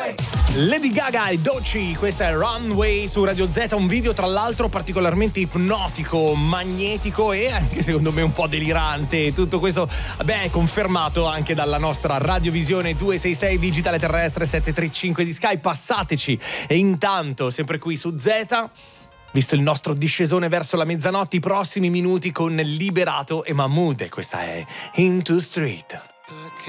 Lady Gaga e Doechii, questa è Runway su Radio Z, un video tra l'altro particolarmente ipnotico, magnetico e anche secondo me un po' delirante. Tutto questo è confermato anche dalla nostra radiovisione 266 digitale terrestre 735 di Sky. Passateci. E intanto, sempre qui su Z, visto il nostro discesone verso la mezzanotte, i prossimi minuti con Liberato e Mahmood, e questa è Into Street.